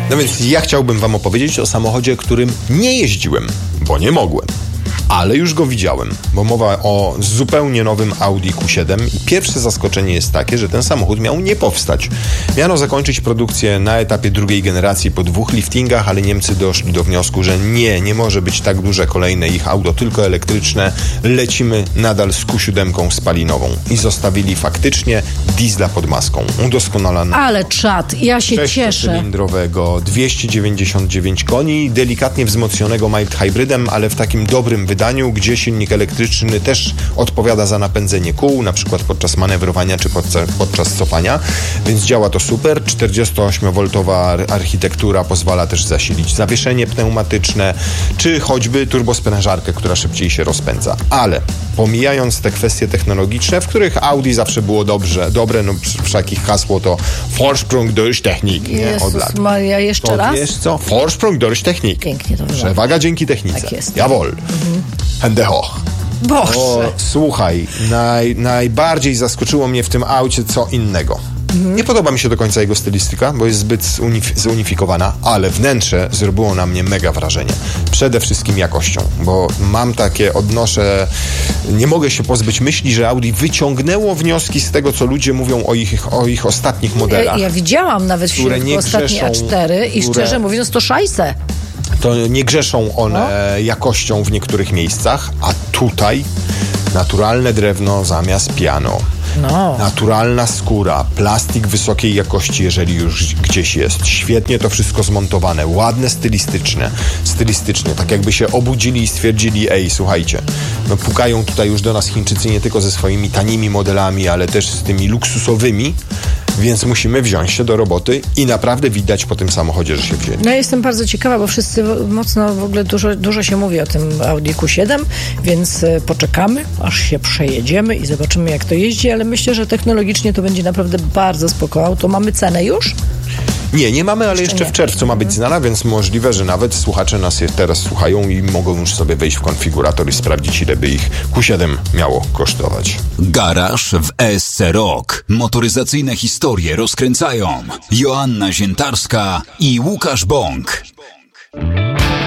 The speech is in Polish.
No więc ja chciałbym wam opowiedzieć o samochodzie, którym nie jeździłem, bo nie mogłem. Ale już go widziałem, bo mowa o zupełnie nowym Audi Q7 i pierwsze zaskoczenie jest takie, że ten samochód miał nie powstać. Miano zakończyć produkcję na etapie drugiej generacji po 2 liftingach, ale Niemcy doszli do wniosku, że nie może być tak duże kolejne ich auto, tylko elektryczne. Lecimy nadal z Q7 spalinową. I zostawili faktycznie diesla pod maską. Udoskonalony. Ale czad, ja się cieszę. Cylindrowego, 299 koni, delikatnie wzmocnionego mild hybrydem, ale w takim dobrym wydaniu, gdzie silnik elektryczny też odpowiada za napędzenie kół, na przykład podczas manewrowania czy podczas cofania, więc działa to super. 48V architektura pozwala też zasilić zawieszenie pneumatyczne, czy choćby turbosprężarkę, która szybciej się rozpędza. Ale pomijając te kwestie technologiczne, w których Audi zawsze było dobre, no wszak ich hasło to Vorsprung durch Technik. Jezus Maria, jeszcze raz? Wiesz co? Vorsprung durch Technik. Pięknie to wygląda. Przewaga dzięki technice. Tak jest. Jawohl. Hände hoch. Boże. Słuchaj, najbardziej zaskoczyło mnie w tym aucie co innego. Nie podoba mi się do końca jego stylistyka, bo jest zbyt zunifikowana, ale wnętrze zrobiło na mnie mega wrażenie. Przede wszystkim jakością, bo mam takie, nie mogę się pozbyć myśli, że Audi wyciągnęło wnioski z tego, co ludzie mówią o ich ostatnich modelach. Ja widziałam nawet w środku ostatnie A4 i szczerze mówiąc to szajse. To nie grzeszą one jakością w niektórych miejscach, a tutaj naturalne drewno zamiast piano. No. Naturalna skóra, plastik wysokiej jakości, jeżeli już gdzieś jest. Świetnie to wszystko zmontowane, ładne stylistycznie, tak jakby się obudzili i stwierdzili, słuchajcie, no pukają tutaj już do nas Chińczycy nie tylko ze swoimi tanimi modelami, ale też z tymi luksusowymi, więc musimy wziąć się do roboty i naprawdę widać po tym samochodzie, że się wzięli. No jestem bardzo ciekawa, bo wszyscy mocno w ogóle dużo się mówi o tym Audi Q7, więc poczekamy, aż się przejedziemy i zobaczymy, jak to jeździ, ale myślę, że technologicznie to będzie naprawdę bardzo spoko auto. Mamy cenę już? Nie mamy, ale jeszcze w czerwcu ma być znana, więc możliwe, że nawet słuchacze nas teraz słuchają i mogą już sobie wejść w konfigurator i sprawdzić, ile by ich Q7 miało kosztować. Garaż w ESC Rock. Motoryzacyjne historie rozkręcają Joanna Ziętarska i Łukasz Bąk.